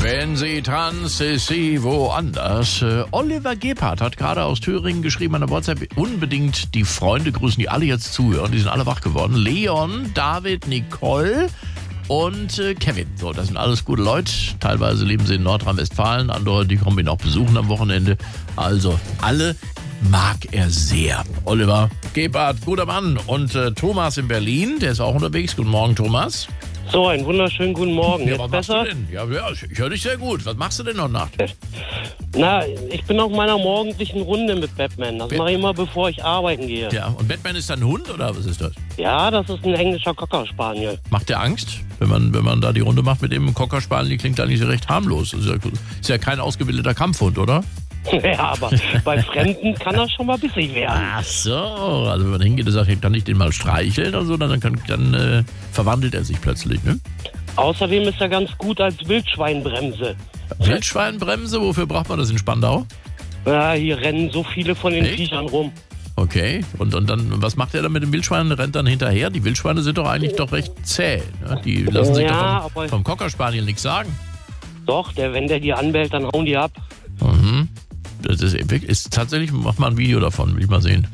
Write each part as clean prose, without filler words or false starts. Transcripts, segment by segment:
Wenn sie tanzt, ist sie woanders. Oliver Gebhardt hat gerade aus Thüringen geschrieben an der WhatsApp, unbedingt die Freunde grüßen, die alle jetzt zuhören. Die sind alle wach geworden. Leon, David, Nicole und Kevin. So, das sind alles gute Leute. Teilweise leben sie in Nordrhein-Westfalen. Andere, die kommen ihn auch besuchen am Wochenende. Also, alle mag er sehr. Oliver Gebhardt, guter Mann. Und Thomas in Berlin, der ist auch unterwegs. Guten Morgen, Thomas. So, einen wunderschönen guten Morgen. Ja, Jetzt was besser? machst du denn? Ja, ich höre dich sehr gut. Was machst du denn noch nachts? Na, ich bin auf meiner morgendlichen Runde mit Batman. Das mache ich immer, bevor ich arbeiten gehe. Ja, und Batman ist ein Hund oder was ist das? Ja, das ist ein englischer Cocker Spaniel. Macht der Angst, wenn man da die Runde macht mit dem Cocker Spaniel? Die klingt eigentlich recht harmlos. Ist ja kein ausgebildeter Kampfhund, oder? Ja, aber bei Fremden kann das schon mal bissig werden. Ach so, also wenn man hingeht und sagt, kann ich den mal streicheln oder so, dann verwandelt er sich plötzlich, ne? Außerdem ist er ganz gut als Wildschweinbremse. Wildschweinbremse, wofür braucht man das in Spandau? Ja, hier rennen so viele von den Echt? Viechern rum. Okay, und dann, was macht er dann mit dem Wildschwein? Rennt dann hinterher? Die Wildschweine sind doch eigentlich doch recht zäh, ne? Die lassen sich Ja, doch vom Cocker Spaniel nichts sagen. Doch, wenn der die anbellt, dann hauen die ab. Mhm. Das ist tatsächlich, mach mal ein Video davon, will ich mal sehen.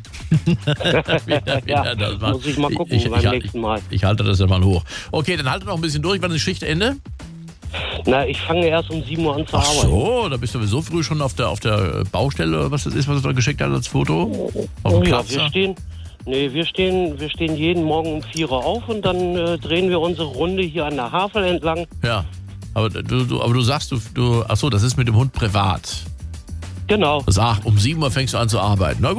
Muss ich mal gucken beim nächsten Mal. Ich halte das ja mal hoch. Okay, dann halte noch ein bisschen durch. Wann ist Schichtende? Na, ich fange erst um 7 Uhr an zu Ach arbeiten. so, da bist du so früh schon auf der Baustelle, oder was das ist, was du da geschickt hast als Foto? Auf dem Ja, Platz? wir stehen jeden Morgen um 4 Uhr auf und dann drehen wir unsere Runde hier an der Havel entlang. Ja, aber du sagst, ach so, das ist mit dem Hund privat. Genau. Sag, um 7 Uhr fängst du an zu arbeiten. Na gut.